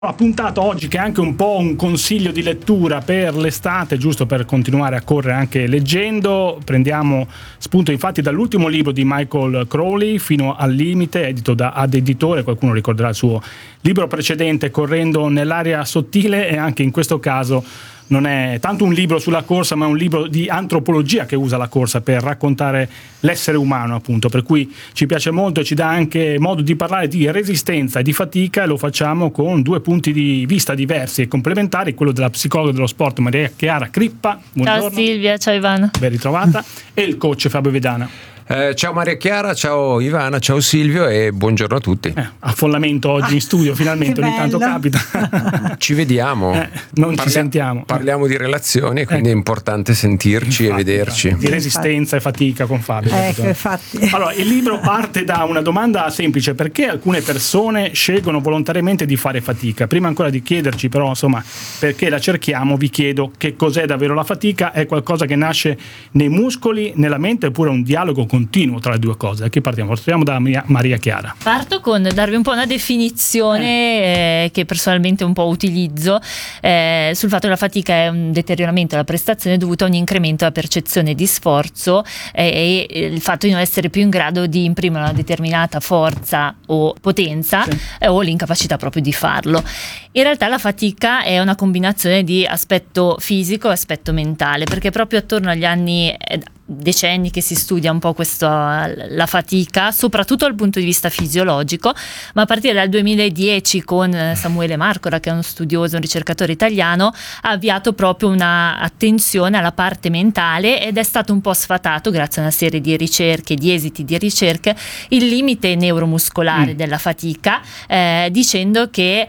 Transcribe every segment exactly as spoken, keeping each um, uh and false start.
La puntata oggi, che è anche un po' un consiglio di lettura per l'estate, giusto per continuare a correre anche leggendo, prendiamo spunto infatti dall'ultimo libro di Michael Crowley, Fino al limite, edito da Ad Editore. Qualcuno ricorderà il suo libro precedente, Correndo nell'aria sottile, e anche in questo caso non è tanto un libro sulla corsa, ma è un libro di antropologia che usa la corsa per raccontare l'essere umano, appunto, per cui ci piace molto e ci dà anche modo di parlare di resistenza e di fatica, e lo facciamo con due punti di vista diversi e complementari, quello della psicologa dello sport Maria Chiara Crippa. Buongiorno. Ciao Silvia, ciao Ivana. Ben ritrovata. E il coach Fabio Vedana. Eh, ciao Maria Chiara, ciao Ivana, ciao Silvio e buongiorno a tutti. Eh, affollamento oggi in studio, finalmente, ogni tanto capita. Ci vediamo. Eh, non Parlia- ci sentiamo. Parliamo di relazioni, quindi eh. è importante sentirci infatti, e vederci. Infatti, di resistenza e fatica con Fabio. Ecco, infatti. Allora, il libro parte da una domanda semplice: perché alcune persone scelgono volontariamente di fare fatica? Prima ancora di chiederci però, insomma, perché la cerchiamo, vi chiedo che cos'è davvero la fatica. È qualcosa che nasce nei muscoli, nella mente, oppure un dialogo continuo tra le due cose? Da chi partiamo? Partiamo da Maria Chiara. Parto con darvi un po' una definizione eh. Eh, che personalmente un po' utilizzo eh, sul fatto che la fatica è un deterioramento della prestazione dovuto a un incremento della percezione di sforzo eh, e il fatto di non essere più in grado di imprimere una determinata forza o potenza sì. eh, o l'incapacità proprio di farlo. In realtà la fatica è una combinazione di aspetto fisico e aspetto mentale, perché proprio attorno agli anni eh, decenni che si studia un po' questo, la fatica, soprattutto dal punto di vista fisiologico, ma a partire dal duemiladieci con Samuele Marcora, che è uno studioso, un ricercatore italiano, ha avviato proprio una attenzione alla parte mentale, ed è stato un po' sfatato, grazie a una serie di ricerche, di esiti di ricerche, il limite neuromuscolare mm. della fatica, eh, dicendo che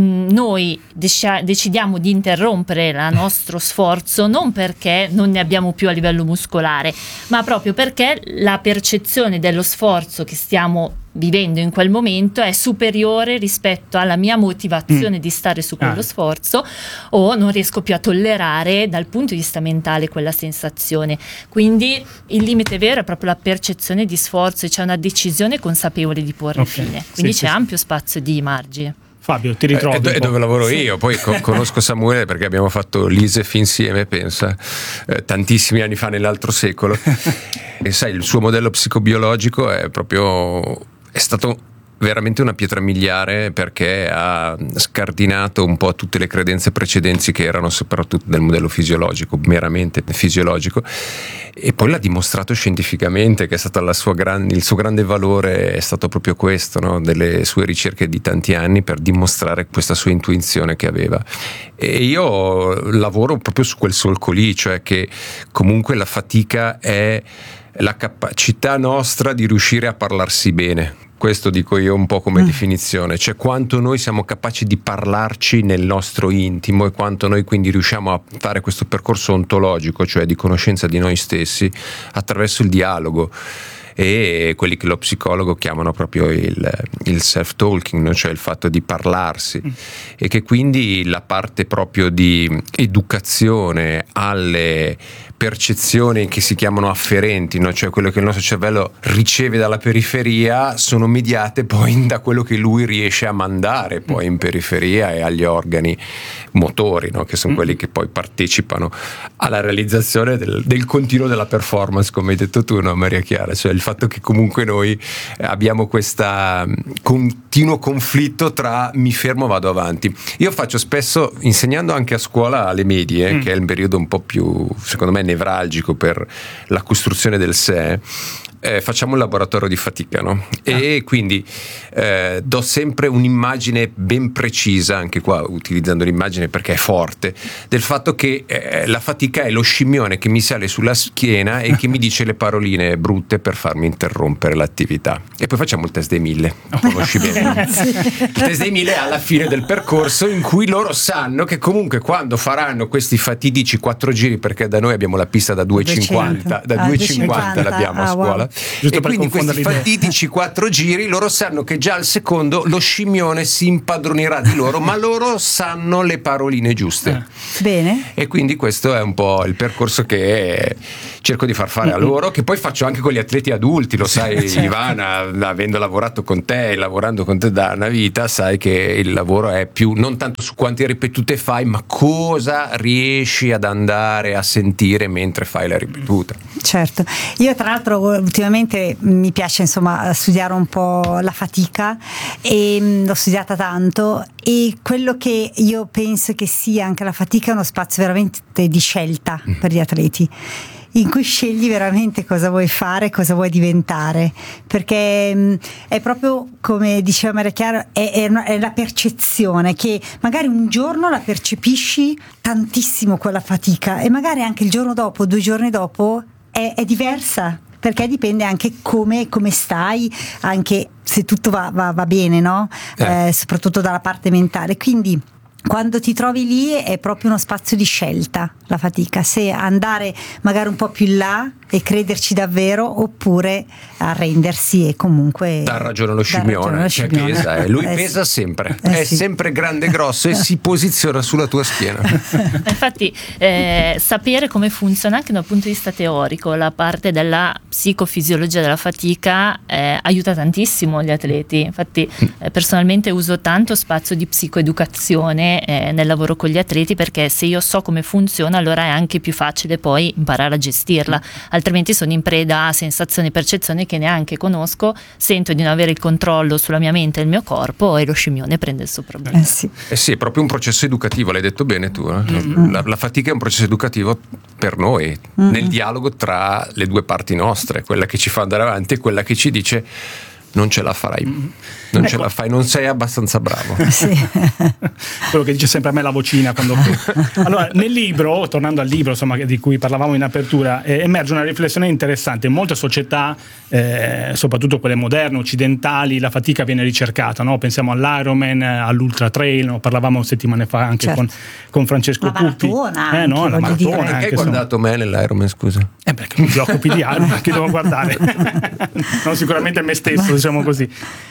noi decidiamo di interrompere il nostro sforzo non perché non ne abbiamo più a livello muscolare, ma proprio perché la percezione dello sforzo che stiamo vivendo in quel momento è superiore rispetto alla mia motivazione mm. di stare su quello ah. sforzo, o non riesco più a tollerare dal punto di vista mentale quella sensazione. Quindi il limite vero è proprio la percezione di sforzo, e c'è una decisione consapevole di porre okay. fine, quindi sì, c'è sì, ampio sì. spazio di margine. Fabio, ti ritrovi? È, è dove lavoro sì. io, poi co- conosco Samuele perché abbiamo fatto l'I S E F insieme, pensa, eh, tantissimi anni fa, nell'altro secolo. E sai, il suo modello psicobiologico è proprio, è stato veramente una pietra miliare, perché ha scardinato un po' tutte le credenze precedenti che erano soprattutto del modello fisiologico, meramente fisiologico, e poi l'ha dimostrato scientificamente, che è stato la sua gran, il suo grande valore è stato proprio questo, no? Delle sue ricerche di tanti anni per dimostrare questa sua intuizione che aveva. E io lavoro proprio su quel solco lì, cioè che comunque la fatica è la capacità nostra di riuscire a parlarsi bene. Questo dico io un po' come mm. definizione, cioè quanto noi siamo capaci di parlarci nel nostro intimo, e quanto noi quindi riusciamo a fare questo percorso ontologico, cioè di conoscenza di noi stessi, attraverso il dialogo e quelli che lo psicologo chiamano proprio il, il self-talking, no? Cioè il fatto di parlarsi, mm. e che quindi la parte proprio di educazione alle percezioni che si chiamano afferenti, no? Cioè quello che il nostro cervello riceve dalla periferia, sono mediate poi da quello che lui riesce a mandare poi in periferia e agli organi motori, no? Che sono mm. quelli che poi partecipano alla realizzazione del, del continuo della performance, come hai detto tu, no, Maria Chiara? Cioè il fatto che comunque noi abbiamo questo continuo conflitto tra mi fermo e vado avanti. Io faccio spesso, insegnando anche a scuola alle medie, mm. che è il periodo un po' più, secondo me, nevralgico per la costruzione del sé, eh, facciamo un laboratorio di fatica, no? Ah. E quindi eh, do sempre un'immagine ben precisa, anche qua utilizzando l'immagine perché è forte, del fatto che eh, la fatica è lo scimmione che mi sale sulla schiena e che mi dice le paroline brutte per farmi interrompere l'attività. E poi facciamo il test dei mille, conosci bene? Sì. Il test dei mille è alla fine del percorso, in cui loro sanno che comunque quando faranno questi fatidici quattro giri, perché da noi abbiamo la pista da due e cinquanta, da ah, due e cinquanta l'abbiamo a scuola, wow. e quindi questi fatidici quattro giri, loro sanno che già al secondo lo scimmione si impadronirà di loro, ma loro sanno le paroline giuste. Bene. E quindi questo è un po' il percorso che cerco di far fare a loro, che poi faccio anche con gli atleti adulti, lo sai, certo. Ivana, avendo lavorato con te e lavorando con te da una vita, sai che il lavoro è più non tanto su quante ripetute fai, ma cosa riesci ad andare a sentire mentre fai la ripetuta. Certo, io tra l'altro ultimamente mi piace insomma studiare un po' la fatica e l'ho studiata tanto, e quello che io penso che sia anche la fatica è uno spazio veramente di scelta mm. per gli atleti, in cui scegli veramente cosa vuoi fare, cosa vuoi diventare, perché mh, è proprio come diceva Maria Chiara, è, è, una, è la percezione che magari un giorno la percepisci tantissimo quella fatica, e magari anche il giorno dopo, due giorni dopo è, è diversa, perché dipende anche come, come stai, anche se tutto va, va, va bene, no? Eh. Eh, soprattutto dalla parte mentale. Quindi quando ti trovi lì è proprio uno spazio di scelta, la fatica, se andare magari un po' più in là e crederci davvero, oppure arrendersi e comunque dà ragione allo scimmione, cioè pesa, eh. lui eh, pesa sempre, eh, è sì. sempre grande e grosso e si posiziona sulla tua schiena. Infatti eh, sapere come funziona anche dal punto di vista teorico la parte della psicofisiologia della fatica eh, aiuta tantissimo gli atleti. Infatti eh, personalmente uso tanto spazio di psicoeducazione eh, nel lavoro con gli atleti, perché se io so come funziona, allora è anche più facile poi imparare a gestirla, altrimenti sono in preda a sensazioni e percezioni che neanche conosco, sento di non avere il controllo sulla mia mente e il mio corpo, e lo scimmione prende il sopravvento. Eh sì. Eh sì, è proprio un processo educativo, l'hai detto bene tu, eh? mm-hmm. la, la fatica è un processo educativo per noi, mm-hmm. nel dialogo tra le due parti nostre, quella che ci fa andare avanti e quella che ci dice non ce la farai, non Beh, ce la fai, non sei abbastanza bravo. Sì. Quello che dice sempre a me la vocina quando... Allora, nel libro, tornando al libro insomma di cui parlavamo in apertura, eh, emerge una riflessione interessante. In molte società, eh, soprattutto quelle moderne, occidentali, la fatica viene ricercata, no? Pensiamo all'Ironman, all'Ultra Trail, no? Parlavamo settimane fa anche certo. con, con Francesco la Cuppi. Maratona, eh, no? La maratona. Perché hai guardato me nell'Ironman, scusa? Eh perché mi occupi di Ironman, che devo guardare? No, sicuramente me stesso, diciamo così.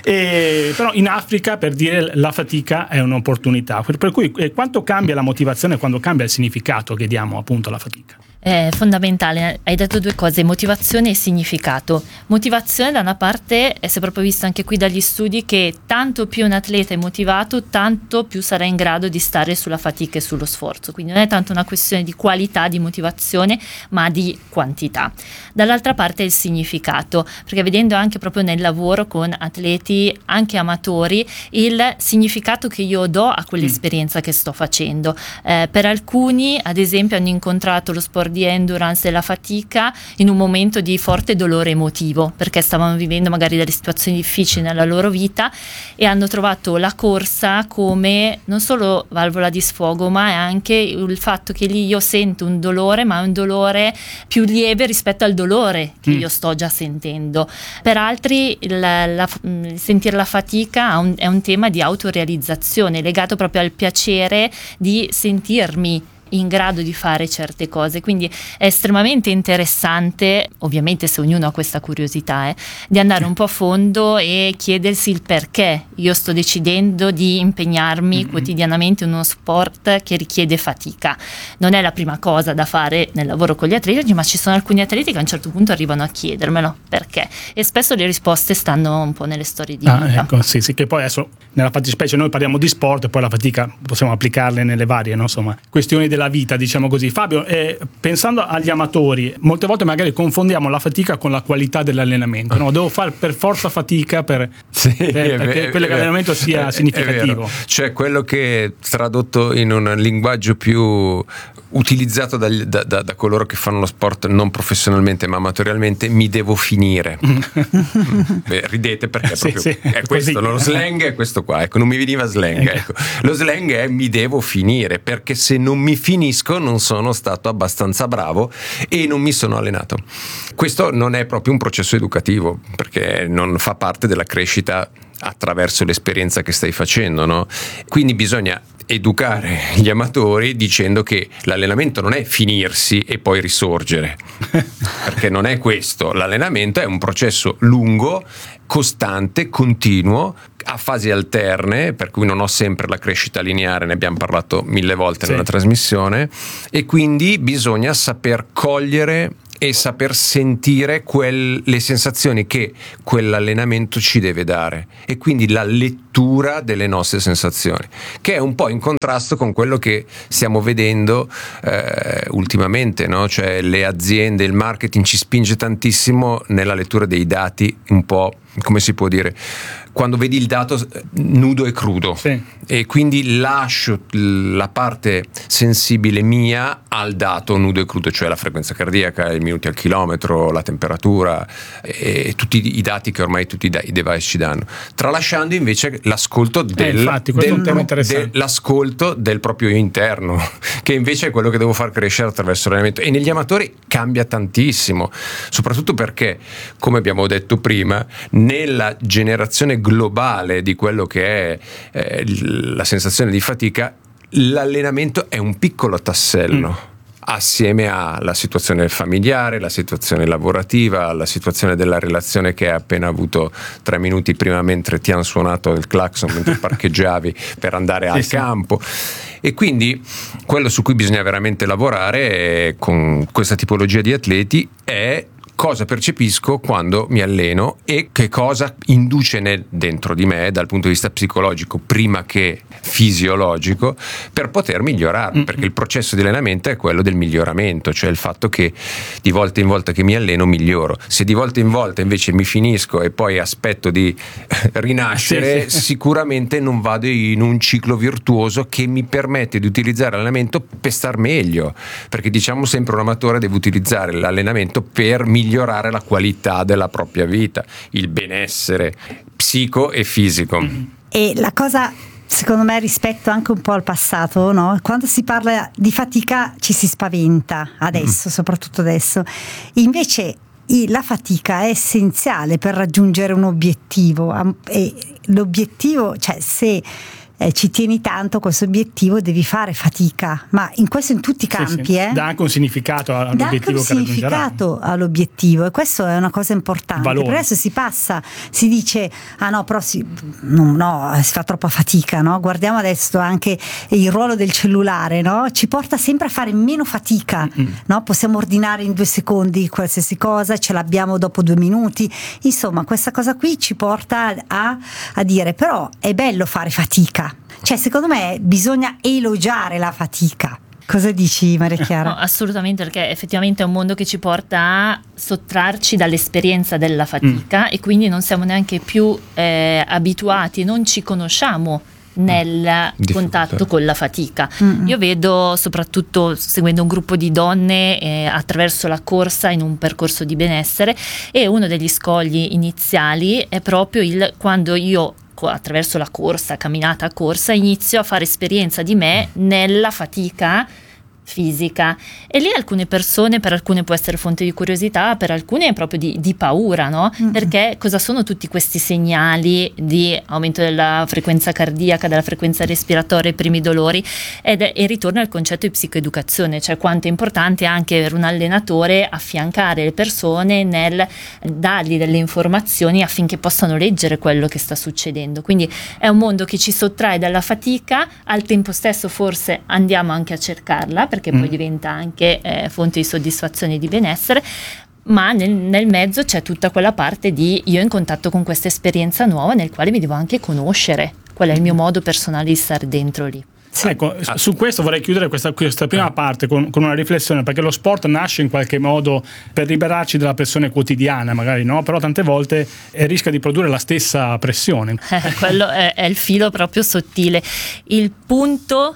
E, però in Africa, per dire, la fatica è un'opportunità, per cui eh, quanto cambia la motivazione quando cambia il significato che diamo appunto alla fatica? È fondamentale, hai detto due cose: motivazione e significato. Motivazione da una parte, si è proprio visto anche qui dagli studi che tanto più un atleta è motivato, tanto più sarà in grado di stare sulla fatica e sullo sforzo, quindi non è tanto una questione di qualità di motivazione ma di quantità. Dall'altra parte il significato, perché vedendo anche proprio nel lavoro con atleti anche amatori il significato che io do a quell'esperienza mm. che sto facendo, eh, per alcuni ad esempio hanno incontrato lo sport di endurance e la fatica in un momento di forte dolore emotivo, perché stavano vivendo magari delle situazioni difficili nella loro vita e hanno trovato la corsa come non solo valvola di sfogo, ma è anche il fatto che lì io sento un dolore, ma è un dolore più lieve rispetto al dolore che mm. io sto già sentendo. Per altri la, la, sentire la fatica è un tema di autorealizzazione, legato proprio al piacere di sentirmi in grado di fare certe cose, quindi è estremamente interessante, ovviamente se ognuno ha questa curiosità, eh, di andare un po' a fondo e chiedersi il perché io sto decidendo di impegnarmi mm-hmm. quotidianamente in uno sport che richiede fatica. Non è la prima cosa da fare nel lavoro con gli atleti, ma ci sono alcuni atleti che a un certo punto arrivano a chiedermelo perché, e spesso le risposte stanno un po' nelle storie di ah, vita. Ecco, sì, sì, che poi adesso nella fattispecie noi parliamo di sport e poi la fatica possiamo applicarle nelle varie, no, insomma, questioni del la vita, diciamo così. Fabio, eh, pensando agli amatori, molte volte magari confondiamo la fatica con la qualità dell'allenamento, no? Devo fare per forza fatica per, sì, per, perché quell'allenamento sia è, significativo. È cioè quello che tradotto in un linguaggio più utilizzato dagli, da, da, da coloro che fanno lo sport non professionalmente ma amatorialmente, mi devo finire. Beh, ridete perché sì, proprio sì, è questo, così. Lo slang è questo qua, ecco, non mi veniva slang, ecco. Lo slang è mi devo finire, perché se non mi finisco non sono stato abbastanza bravo e non mi sono allenato. Questo non è proprio un processo educativo, perché non fa parte della crescita attraverso l'esperienza che stai facendo, no? Quindi bisogna educare gli amatori dicendo che l'allenamento non è finirsi e poi risorgere, perché non è questo. L'allenamento è un processo lungo, costante, continuo, a fasi alterne, per cui non ho sempre la crescita lineare, ne abbiamo parlato mille volte sì. nella trasmissione, e quindi bisogna saper cogliere e saper sentire quel, le sensazioni che quell'allenamento ci deve dare, e quindi la lettura delle nostre sensazioni, che è un po' in contrasto con quello che stiamo vedendo eh, ultimamente, no? Cioè le aziende, il marketing ci spinge tantissimo nella lettura dei dati, un po', come si può dire, quando vedi il dato nudo e crudo, sì. E quindi lascio la parte sensibile mia al dato nudo e crudo, cioè la frequenza cardiaca, i minuti al chilometro, la temperatura e tutti i dati che ormai tutti i device ci danno, tralasciando invece l'ascolto del, eh, infatti, questo del, è un tema interessante. del, l'ascolto del proprio io interno, che invece è quello che devo far crescere attraverso l'allenamento, e negli amatori cambia tantissimo, soprattutto perché, come abbiamo detto prima, nella generazione globale di quello che è eh, la sensazione di fatica, l'allenamento è un piccolo tassello mm. assieme alla situazione familiare, la situazione lavorativa, la situazione della relazione che hai appena avuto tre minuti prima mentre ti hanno suonato il clacson mentre parcheggiavi per andare sì, al sì. campo. E quindi quello su cui bisogna veramente lavorare con questa tipologia di atleti è cosa percepisco quando mi alleno e che cosa induce nel, dentro di me dal punto di vista psicologico prima che fisiologico, per poter migliorare, mm-hmm. perché il processo di allenamento è quello del miglioramento, cioè il fatto che di volta in volta che mi alleno miglioro. Se di volta in volta invece mi finisco e poi aspetto di rinascere, sì, sì. sicuramente non vado in un ciclo virtuoso che mi permette di utilizzare l'allenamento per star meglio, perché diciamo sempre un amatore deve utilizzare l'allenamento per migliorare migliorare la qualità della propria vita, il benessere psico e fisico. E la cosa, secondo me, rispetto anche un po' al passato, no? Quando si parla di fatica ci si spaventa adesso, mm. soprattutto adesso. Invece la fatica è essenziale per raggiungere un obiettivo, e l'obiettivo, cioè se Eh, ci tieni tanto questo obiettivo devi fare fatica, ma in questo in tutti i campi sì, sì. Eh? dà anche un significato all'obiettivo, dà anche un che significato all'obiettivo, e questo è una cosa importante. Valore. Per adesso si passa, si dice ah no però si, no, no si fa troppa fatica, no? Guardiamo adesso anche il ruolo del cellulare, no? Ci porta sempre a fare meno fatica, mm-hmm. no? Possiamo ordinare in due secondi qualsiasi cosa, ce l'abbiamo dopo due minuti, insomma questa cosa qui ci porta a, a dire però è bello fare fatica. Cioè secondo me bisogna elogiare la fatica. Cosa dici, Maria Chiara? No, assolutamente, perché effettivamente è un mondo che ci porta a sottrarci dall'esperienza della fatica mm. e quindi non siamo neanche più eh, abituati, non ci conosciamo nel mm. contatto con la fatica. Mm-hmm. Io vedo, soprattutto seguendo un gruppo di donne eh, attraverso la corsa in un percorso di benessere, e uno degli scogli iniziali è proprio il quando io attraverso la corsa, camminata, corsa, inizio a fare esperienza di me nella fatica fisica, e lì alcune persone, per alcune può essere fonte di curiosità, per alcune è proprio di, di paura, no? Mm-hmm. Perché cosa sono tutti questi segnali di aumento della frequenza cardiaca, della frequenza respiratoria, i primi dolori, ed è il ritorno al concetto di psicoeducazione, cioè quanto è importante anche per un allenatore affiancare le persone nel dargli delle informazioni affinché possano leggere quello che sta succedendo. Quindi è un mondo che ci sottrae dalla fatica, al tempo stesso forse andiamo anche a cercarla, perché poi mm. diventa anche eh, fonte di soddisfazione e di benessere, ma nel, nel mezzo c'è tutta quella parte di io in contatto con questa esperienza nuova nel quale mi devo anche conoscere qual è il mio modo personale di stare dentro lì. Sì. Ecco, su questo vorrei chiudere questa, questa prima parte con, con una riflessione, perché lo sport nasce in qualche modo per liberarci dalla pressione quotidiana, magari, no? Però tante volte eh, rischia di produrre la stessa pressione. Eh, quello è, è il filo proprio sottile. Il punto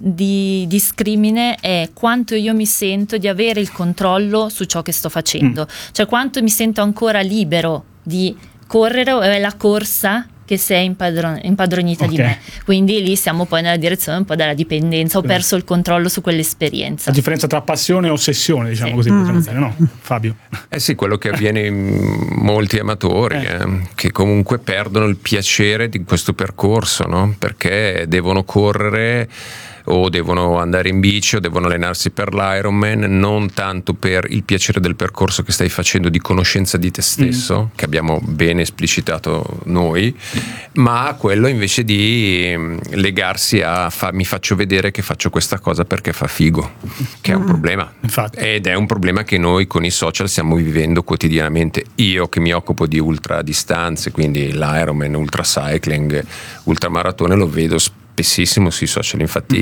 di discrimine è quanto io mi sento di avere il controllo su ciò che sto facendo, mm. cioè quanto mi sento ancora libero di correre, o è la corsa che si è impadron- impadronita okay. di me. Quindi lì siamo poi nella direzione un po' della dipendenza, ho sì. perso il controllo su quell'esperienza. La differenza tra passione e ossessione, diciamo sì. così, mm. dire, no? Fabio? Eh sì, quello che avviene in molti amatori, eh. Eh, che comunque perdono il piacere di questo percorso, no? Perché devono correre o devono andare in bici o devono allenarsi per l'Ironman, non tanto per il piacere del percorso che stai facendo di conoscenza di te stesso, mm. che abbiamo ben esplicitato noi, ma quello invece di legarsi a fa, mi faccio vedere che faccio questa cosa perché fa figo, che è un problema. Infatti. Ed è un problema che noi con i social stiamo vivendo quotidianamente. Io che mi occupo di ultra distanze, quindi l'Ironman, ultra cycling, ultramaratone, lo vedo spessissimo sui social. Infatti